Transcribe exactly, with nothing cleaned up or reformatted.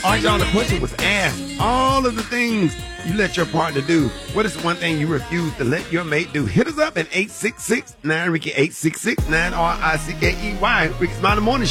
right, y'all, the question was asked. All of the things you let your partner do, what is the one thing you refuse to let your mate do? Hit us up at eight six six, nine Ricky, eight six six, nine R I C K E Y. Ricky's Modern Morning